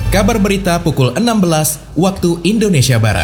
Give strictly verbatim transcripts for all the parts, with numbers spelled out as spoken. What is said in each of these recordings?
Kabar berita pukul enam belas waktu Indonesia Barat.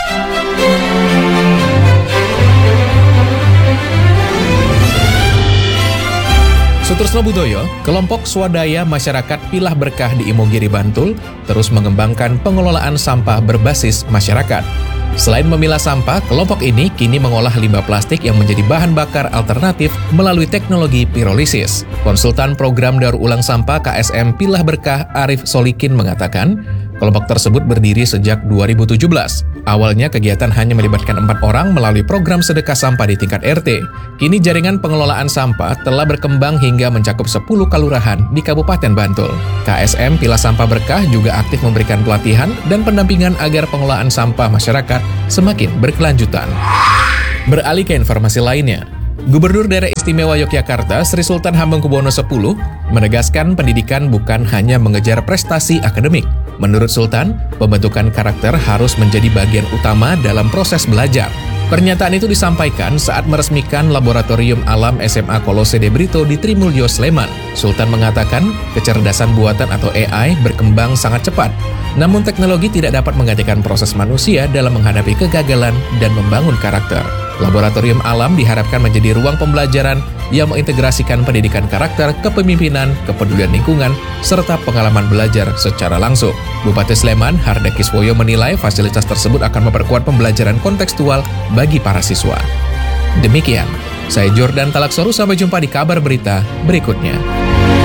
Sutresno Budoyo, kelompok swadaya masyarakat Pilah Berkah di Imogiri, Bantul, terus mengembangkan pengelolaan sampah berbasis masyarakat. Selain memilah sampah, kelompok ini kini mengolah limbah plastik yang menjadi bahan bakar alternatif melalui teknologi pirolisis. Konsultan Program Daur Ulang Sampah K S M Pilah Berkah Arif Solikin mengatakan, kelompok tersebut berdiri sejak dua ribu tujuh belas. Awalnya kegiatan hanya melibatkan empat orang melalui program sedekah sampah di tingkat R T. Kini jaringan pengelolaan sampah telah berkembang hingga mencakup sepuluh kalurahan di Kabupaten Bantul. K S M Pilah Sampah Berkah juga aktif memberikan pelatihan dan pendampingan agar pengelolaan sampah masyarakat semakin berkelanjutan. Beralih ke informasi lainnya. Gubernur Daerah Istimewa Yogyakarta Sri Sultan Hamengkubuwono X menegaskan pendidikan bukan hanya mengejar prestasi akademik. Menurut Sultan, pembentukan karakter harus menjadi bagian utama dalam proses belajar. Pernyataan itu disampaikan saat meresmikan Laboratorium Alam S M A Kolose de Brito di Trimulyo, Sleman. Sultan mengatakan, kecerdasan buatan atau A I berkembang sangat cepat. Namun teknologi tidak dapat menggantikan proses manusia dalam menghadapi kegagalan dan membangun karakter. Laboratorium Alam diharapkan menjadi ruang pembelajaran yang mengintegrasikan pendidikan karakter, kepemimpinan, kepedulian lingkungan, serta pengalaman belajar secara langsung. Bupati Sleman, Harda Kiswoyo menilai fasilitas tersebut akan memperkuat pembelajaran kontekstual bagi para siswa. Demikian, saya Jordan Talaksoru, sampai jumpa di kabar berita berikutnya.